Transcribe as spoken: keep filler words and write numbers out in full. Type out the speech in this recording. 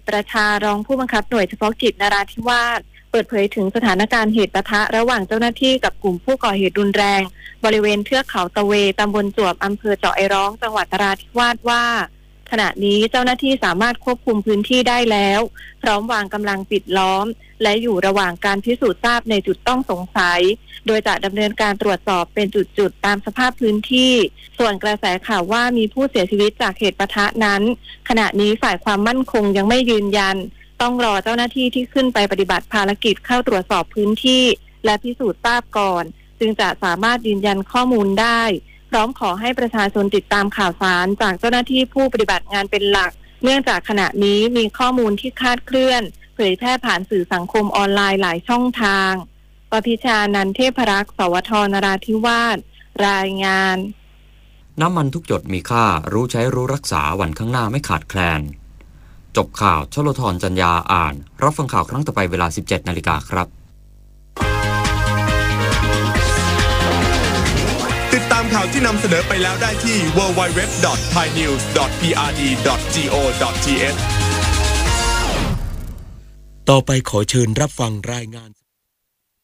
ประชารองผู้บังคับหน่วยเฉพาะกิจนราธิวาสเปิดเผยถึงสถานการณ์เหตุปะทะระหว่างเจ้าหน้าที่กับกลุ่มผู้ก่อเหตุรุนแรงบริเวณเทือกเขาตะเวตำบลจวบอำเภอเจาะไอร้องจังหวัดนราธิวาสว่าขณะนี้เจ้าหน้าที่สามารถควบคุมพื้นที่ได้แล้วพร้อมวางกำลังปิดล้อมและอยู่ระหว่างการพิสูจน์ทราบในจุดต้องสงสัยโดยจะดำเนินการตรวจสอบเป็นจุดๆตามสภาพพื้นที่ส่วนกระแสข่าวว่ามีผู้เสียชีวิตจากเหตุปะทะนั้นขณะนี้ฝ่ายความมั่นคงยังไม่ยืนยันต้องรอเจ้าหน้าที่ที่ขึ้นไปปฏิบัติภารกิจเข้าตรวจสอบพื้นที่และพิสูจน์ทราบก่อนจึงจะสามารถยืนยันข้อมูลได้พร้อมขอให้ประชาชนติดตามข่าวสารจากเจ้าหน้าที่ผู้ปฏิบัติงานเป็นหลักเนื่องจากขณะนี้มีข้อมูลที่คลาดเคลื่อนเผยแพร่ผ่านสื่อสังคมออนไลน์หลายช่องทางปพิชานันเทพรักษ์สวทนราธิวาสรายงานน้ำมันทุกหยดมีค่ารู้ใช้รู้รักษาวันข้างหน้าไม่ขาดแคลนจบข่าวชลธรจัญญาอ่านรับฟังข่าวครั้งต่อไปเวลา สิบเจ็ดนาฬิกาครับติดตามข่าวที่นำเสนอไปแล้วได้ที่ ดับเบิลยู ดับเบิลยู ดับเบิลยู ดอท ไทยนิวส์ ดอท พี อาร์ ดี ดอท จี โอ ดอท ที เอชต่อไปขอเชิญรับฟังรายงาน